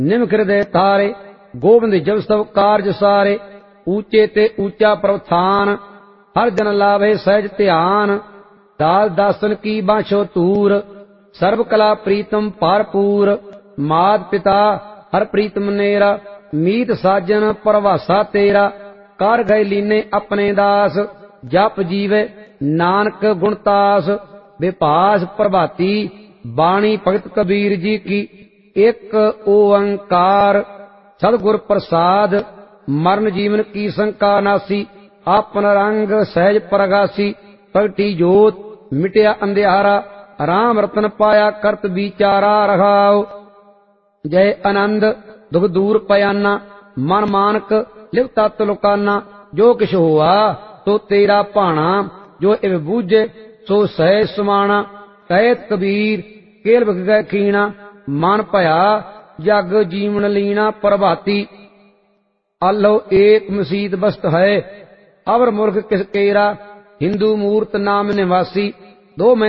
निमख हृदय तारे, गोविंद जब सब कारज सारे। ऊंचे ते ऊंचा प्रस्थान, हर जन लाभे सहज ध्यान। दास दासन की बांछो तूर, सर्व कला प्रीतम पारपूर। मात पिता हर प्रीतम नेरा, मीत साजन परवासा तेरा। कर गए लीने अपने दास, जप जीवे नानक गुणतास। विपास प्रभाती बाणी भगत कबीर जी की, एक ओंकार सदगुर प्रसाद। मरण जीवन की शंका नासी, आपन रंग सहज प्रगासी। प्रगटी जोत मिटया अंधियारा, राम रतन पाया करत विचारा रहाओ। जय आनंद दुख दूर पयाना, मन मानक लिव तत् लुकाना। जो किश हुआ तो तेरा भाना, जो इव बूझे सो सहज समाना। कहत कबीर केल बिक गए खीना, मन भया जग जीवन लीना। प्रभाती आलो एक मसीत बस्त है, अवर मुल्क किस केरा। हिंदू मूर्त नाम निवासी, दो में